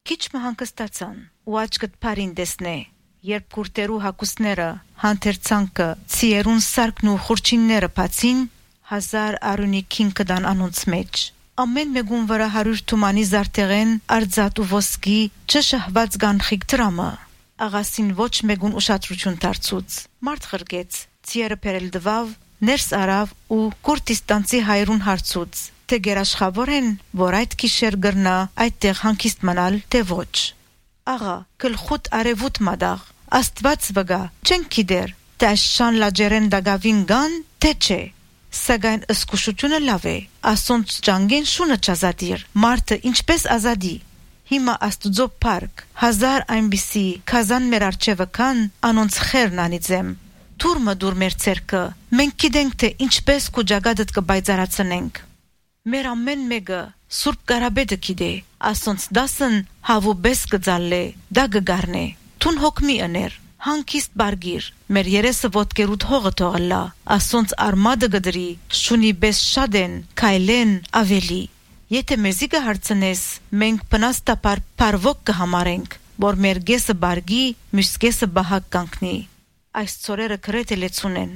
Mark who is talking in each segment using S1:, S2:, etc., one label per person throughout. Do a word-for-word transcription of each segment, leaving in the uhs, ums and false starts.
S1: Քիչ մը հանգստացան ու աչքդ բարին դեսնե, երբ կուրտերու հակուսները, հանթերցանքը, ցիերուն սարկն ու խուրչինները բացին, հազար արունիքին կդան անոնց մեջ։ Ամեն մեկուն վրա հարյուր թումանի զարտեղեն, արձատ ու ոսկի, չշահված գանխիկ դրամը։ Աղասին ոչ մեկուն ուշադրություն դարձուց, մարդ խրգեց, ցիերը բերել դվավ, ներս արավ ու Կուրդիստանցի հայրուն հարցուց, թե գերաշխավոր են, որ այդ գիշեր գրնա այդտեղ հանգիստ մնալ, թե ոչ։ Աղա, գլխուտ արևուտ մադաղ, Աստված վգա, չենք գիտեր, թե այս շան լաջերեն դագավին գան, թե չէ։ Սակայն ըսկուշությունը լավ է, ասոնց ճանգեն շունը չազադիր, մարդը ինչպես ազադի։ Հիմա աստուծո պարկ, հազար այնպիսի քազան մեր արջևը կան, անոնց խերն անիծեմ։ Թուրմը դուր մեր ցերկը, մենք գիտենք թե ինչպես քու ջագադդ կբայծարացնենք։ Մեր ամեն մեկը Սուրբ Կարաբեդը գիտե, ասոնց դասն հավուբես կձալլե, դա կգառնե։ Թուն հոգմի ըներ, հանգիստ բարգիր, մեր երեսը ոտկերուտ հողը թողլա, ասոնց արմադը գդրի, շունի բես շադեն, քայլեն ավելի։ Եթե մեզի կհարցնես, մենք բնաստապար պարվոք կհամարենք, որ մեր գեսը բարգի, մյուս գեսը բահակ կանգնի։ Այս ծորերը գրեթե լեցուն են։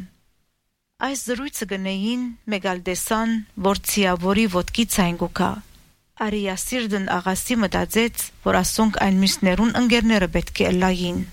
S1: Այս զրույցը գնեին մեգալ դեսան, որ ցիավորի ոտքի ցայնգուկա։ Արիասիրդն աղասի մտածեց, որ ասոնք այն մյուսներուն ընկերները պետք է լային։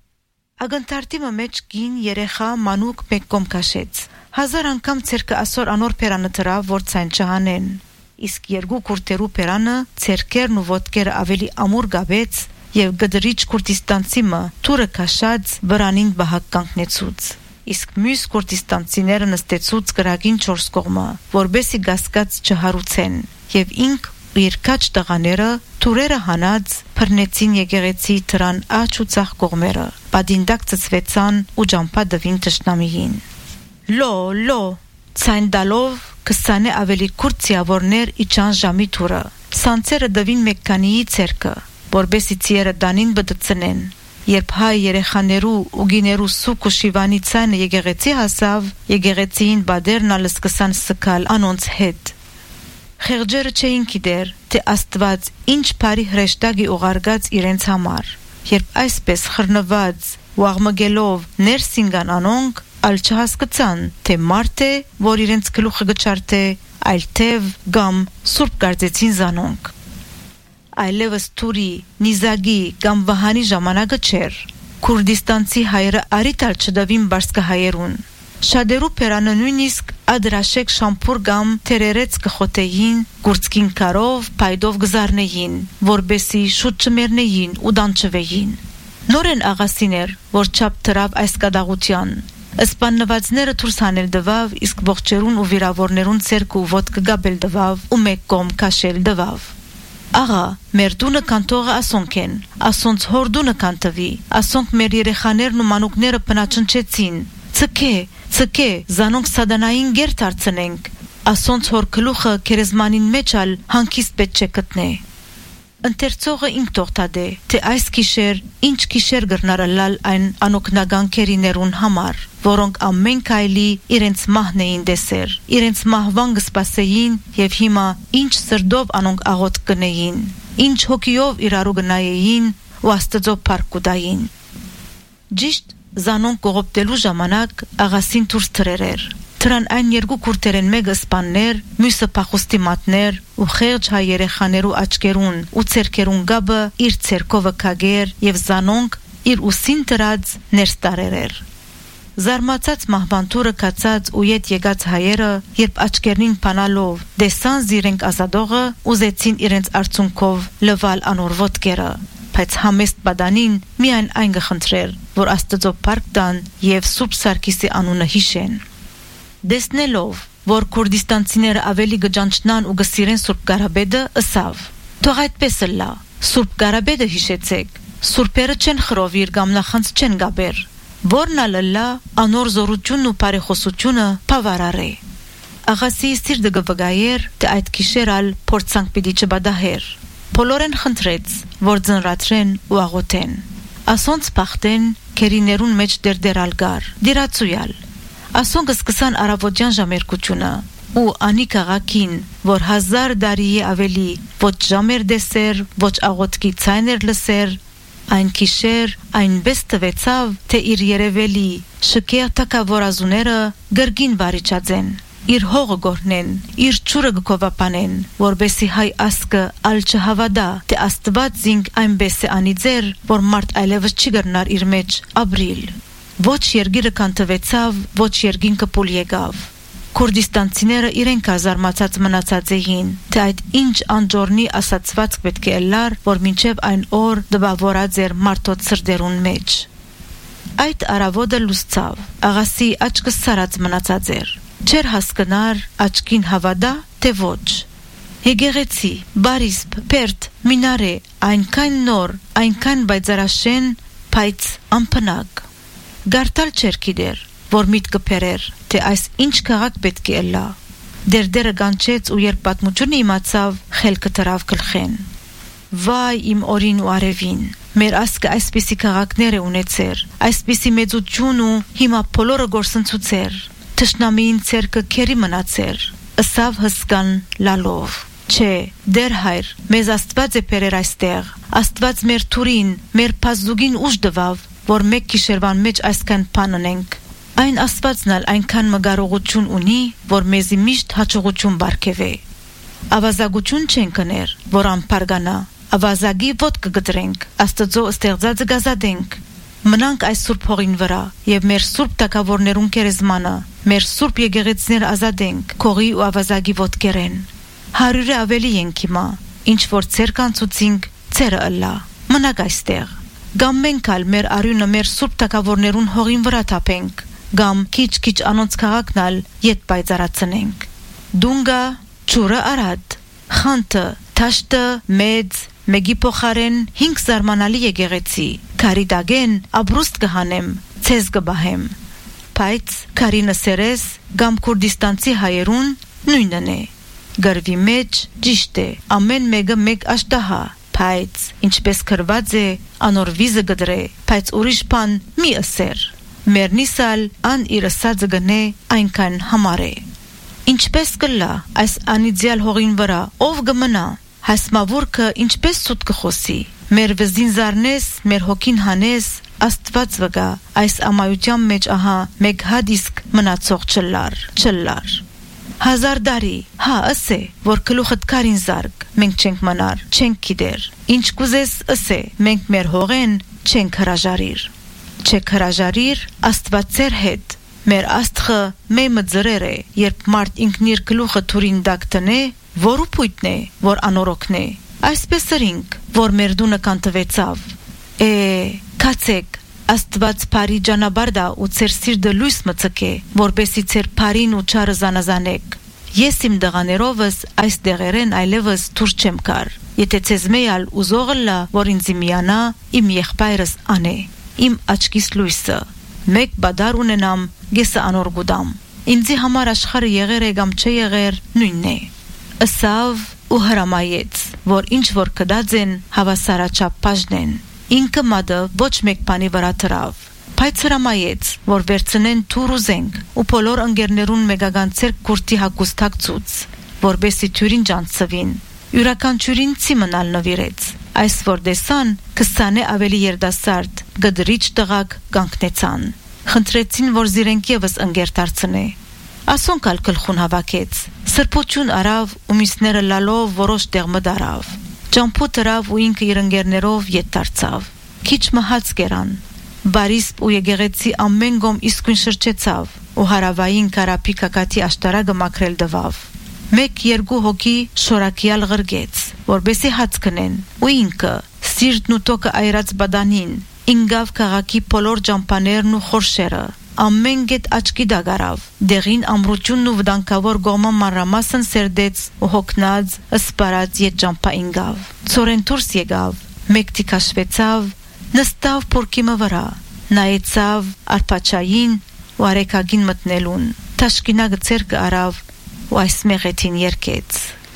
S1: Ագնտարտիմը մեջ գին երեխա մանուկ մեկ կողմ քաշեց։ Հազար անգամ ցերկը ասոր անոր պերանը դրավ, որ ցայն չհանեն։ Իսկ երկու կուրտերու պերանը ցերկերն ու ոտքերը ավելի ամուր գաբեց եւ գդրիչ Կուրդիստանցիմը թուրը քաշած վրանին բահակ կանգնեցուց։ Իսկ մյուս Կուրդիստանցիները նստեցուց գրագին չորս կողմը, որբեսի գասկած չհարուցեն, եւ ինք ու իր քաչ տղաները թուրերը հանած բռնեցին եկեղեցի դրան աջ ու ցախ կողմերը, բադինդակ ծծվեցան ու ջամփա դվին տշնամիին։ Լո, լո, ցայն դալով կսանե ավելի կուրցիավորներ իջան ժամի թուրը, սանցերը դվին մեկկանիի ցերկը, որբեսի ցիերը դանին բդծնեն։ Երբ հայ երեխաներու ու գիներու սուկ ու շիվանի ցայնը եկեղեցի հասավ, եկեղեցին բادرն ալսկսան սկալ անոնց հետ։ Խեղճերը չէին գիտեր, թե Աստված ինչ բարի հրեշտակի ուղարկած իրենց համար։ Երբ այսպես խռնված ու աղմգելով ներսին գան անոնք, ալ չհասկացան, թե մարդ է, որ իրենց գլուխը գճարթե, այլ թև կամ սուրբ կարծեցին զանոնք։ Այլևս թուրի, նիզագի կամ վահանի ժամանակը չէր։ Կուրդիստանցի հայերը արիտալ չդավին բարսկահայերուն։ Շադերու պերանը նույնիսկ ադրաշեք շամփուր կամ թերերեց կխոտեին, գուրցկին կարով, պայդով գզարնեին, որբեսի շուտ չմերնեին ու դանչվեին։ Նորեն աղասիներ, որ չափ թրավ այս կադաղության։ Սպաննվածները դուրս հանել դվավ, իսկ ողջերուն ու վիրավորներուն ցերկ ու ոտք գաբել դվավ ու մեկ կողմ քաշել դվավ։ Աղա, մեր դունը կանտողը ասոնք են, ասոնց հոր դունը կանտվի, ասոնք մեր երեխաներն ու մանուկները պնաչնչեցին, ցկե, ցկե, զանոնք սադանային գեր դարձնենք, ասոնց հոր գլուխը քերեզմանին մեջ ալ հանգիստ պետք չէ գտնե։ Ընթերցողը ինք թողտադե, թե այս գիշեր ինչ գիշեր գրնարալալ այն անօգնական քերիներուն համար, որոնք ամեն քայլի իրենց մահն էին դեսեր, իրենց մահվան կսպասեին եւ հիմա ինչ սրդով անոնք աղոտ կնեին, ինչ հոգիով իրարու գնայեին ու Աստծո փառք կուտային։ Ճիշտ զանոնք կողոպտելու ժամանակ աղասին դուրս թրերեր։ Դրան այն երկու կուրտերեն մեկը սպաններ, մյուսը փախուստի մատներ ու խեղճ հայ երեխաներու աչքերուն ու ցերկերուն գաբը իր ցերկովը քագեր եւ զանոնք իր ուսին դրած ներս տարերեր։ Զարմացած մահվանտուրը կացած ու ետ եկած հայերը, երբ աչքերնին փանալով դեսան զիրենք ազադողը, ուզեցին իրենց արցունքով լվալ անոր ոտքերը, բայց համեստ բադանին միայն այն գխնդրեր, որ Աստծո փառք տան եւ Սուրբ Սարգիսի անունը հիշեն։ Դեսնելով, որ Կուրդիստանցիները ավելի գճանչնան ու գսիրեն Սուրբ Կարաբեդը, ըսավ. Թող այդպես լա, Սուրբ Կարաբեդը հիշեցեք, սուրբերը չեն խրովիր կամ նախանց չեն գաբեր, որն ալլա անոր զորությունն ու բարեխոսությունը բավարար է։ Աղասի սիրտը գվգայեր, թե այդ գիշեր ալ փորձանք պիտի չբադահեր։ Բոլորեն խնդրեց, որ ձնրացրեն ու աղոթեն։ Ասոնց փախտեն քերիներուն մեջ դերդերալ գար, դիրացույալ։ Ասոնք սկսան արավոտյան ժամերկությունը, ու անի քաղաքին, որ հազար դարի ավելի ոչ ժամեր դեսեր, ոչ աղոթքի ցայներ լսեր, այն քիշեր այնպես տվեցավ, թե իր երևելի շքեղ թակավորազուները գրգին բարիչածեն, իր հողը գորնեն, իր ճուրը գկովապանեն, որբեսի հայ ասկը ալ չհավադա, թե Աստված զինք այնպես է անի ձեր, որ մարդ այլևս չի գրնար իր մեջ ապրիլ։ Ոչ երգիրը կանտվեցավ, ոչ երգինքը պուլ եկավ։ Քուրդիստանցիները իրենք զարմացած մնացած էին, թե այդ ինչ անջորնի ասացված պետք է լար, որ մինչև այն օր դպավորած էր մարդոց սրդերուն մեջ։ Այդ արավոտը լուսցավ, աղասի աչքը սարած մնացած էր։ Չեր հասկնար աչքին հավադա, թե ոչ։ Եկեղեցի, բարիսպ, պերտ, մինարե, այնքան նոր, այնքան բայցարաշեն, բայց անփնակ։ Գարտալ չեր գիտեր, որ միտքը փերեր, թե այս ինչ քաղաք պետք է լա։ Դերդերը գանչեց ու երբ պատմությունը իմացավ, խելքը դրավ գլխեն։ Վայ իմ օրին ու արևին, մեր ասկը այսպիսի քաղաքներ է ունեցեր, այսպիսի մեծություն ու հիմա բոլորը գործընծուցեր, թշնամիին ցերկը քերի մնացեր, ըսավ հսկան լալով։ Չէ, դեր հայր, մեզ Աստված է բերեր այստեղ, Աստված մեր թուրին, մեր փազուգին ուժ դվավ, որ մեկ գիշերվան մեջ այսքան բան անենք։ Այն Աստվածն ալ այնքան մգարողություն ունի, որ մեզի միշտ հաջողություն բարգեւե։ Ավազագություն չեն կներ, որ անփարգանա, ավազագի ոտ կգտրենք, Աստծո ստեղծածը գազադենք։ Մնանք այս սուրբ հողին վրա եւ մեր սուրբ տակավորներուն կերեզմանը, մեր սուրբ եկեղեցիներ ազատենք, քողի ու ավազագի ոտքերեն։ Հարյուրը ավելի ենք հիմա, ինչ որ ցեր կանցուցինք, ցերը ըլլա։ Մնաք այստեղ։ Գամ մենք ալ մեր արյունը մեր սուրբ տակավորներուն հողին վրա թափենք, գամ քիչ-քիչ անոնց քաղաքն ալ ետ բայցարացնենք։ Դունգա, ճուրը արադ, խանթը, թաշտը, մեծ, մեգի փոխարեն հինգ զարմանալի եկեղեցի, քարի դագեն, աբրուստ կհանեմ, ցեզ կբահեմ։ Բայց քարինը սերես, գամ քուրդիստանցի հայերուն նույնն է։ Գրվի մեջ ճիշտ է, ամեն մեկը մեկ աշտահա, բայց ինչպես կրված է, անոր վիզը գդրե, բայց ուրիշ բան մի ասեր։ Մերնիսալ ան իր ասածը գնե այնքան համար է։ Ինչպես կլա այս անիդյալ հողին վրա, ով կմնա, հասմավուրքը ինչպես սուտ կխոսի, մեր վզին զարնես, մեր հոգին հանես, Աստված վգա, այս ամայության մեջ ահա մեկ հադիսկ մնացող չլար, չլար։ Հազար դարի, հա ասե, որ գլուխդ քարին զարգ, մենք չենք մնար, չենք գիտեր, ինչ կուզես ասե, մենք մեր հողեն չենք հրաժարիր։ Չեք հրաժարիր, Աստված ձեր հետ, մեր աստղը մեմը ձրեր է, երբ մարդ ինքն իր գլուխը թուրին դակ տնե, որու փույթն է, որ անորոքն է, այսպես սրինք, որ մեր դունը կանտվեցավ։ Է, կացեք, Աստված բարի ջանաբարդա ու ծեր սիրտը լույս մցկե, որբեսի ծեր բարին ու չարը զանազանեք։ Ես իմ դղաներովս այս դեղերեն այլևս դուրս չեմ կար։ Եթե ցեզ մեյալ ուզողը լա, որ ինձ միանա, իմ եղբայրս անե, իմ աչքիս լույսը։ Մեկ բադար ունենամ, գեսը անոր գուդամ։ Ինձի համար աշխարհը եղեր է կամ չէ եղեր, նույնն է։ Ըսավ ու հրամայեց, որ ինչ որ կդածեն հավասարաչափ բաժնեն։ Ինքը մադը ոչ մեկ բանի վրա դրավ, բայց հրամայեց, որ վերցնեն թուր ու զենք ու բոլոր ընկերներուն մեգական ցերկ կուրտի հակոստակցուց, որբեսի թյուրին ջանցվին։ Յուրաքանչյուրին ցիմնալ նվիրեց։ Այս որ դեսան քսանը ավելի երդասարդ գդրիչ տղակ կանգնեցան։ Խնդրեցին, որ զիրենք եւս ընկեր դարձնե։ Ասոնք ալ գլխուն հավաքեց։ Սրբություն արավ ու միսները լալով որոշ տեղ մդարավ։ Ճամփու դրավ ու ինքը իր ընկերներով ետ դարձավ։ Քիչ մահաց կերան։ Բարիսպ ու եկեղեցի ամեն գոմ իսկույն շրջեցավ ու հարավային կարապի կակատի աշտարակը մաքրել դվավ։ Մեկ երկու հոգի շորակյալ ղրգեց, որբեսի հաց կնեն, ու ինքը սիրտն ու տոկը այրած բադանին ինգավ քաղաքի բոլոր ջամփաներն ու խորշերը ամեն գետ աչքի դագարավ, դեղին ամրությունն ու վտանգավոր գոմը մանրամասն սերդեց ու հոգնած ըսպարած ետ ջամփա ինգավ։ Ծորեն դուրս եկավ, մեկ տիկաշվեցավ, նստավ փորկիմը վրա, նայեցավ արփաչային ու արեկագին մտնելուն, թաշկինագը ցերկը արավ ու այս մեղեթին երկեց։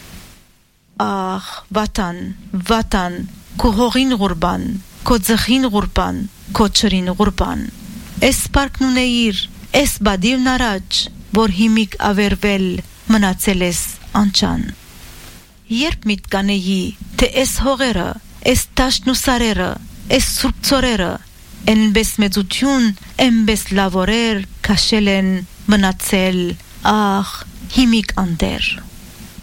S1: Ախ, վատան, վատան, քո հողին ղուրբան, քո ձխին ղուրբան, քո չրին ղուրբան։ Էս պարկն ունեիր, էս բադիվն առաջ, որ հիմիկ ավերվել, մնացել ես անճան։ Երբ միտկանեի, թե էս հողերը, էս տաշն ու սարերը, էս սուրբ ծորերը, էնպես մեծություն, էնպես լավորեր, քաշել են, մնացել, ախ, հիմիկ անդեր։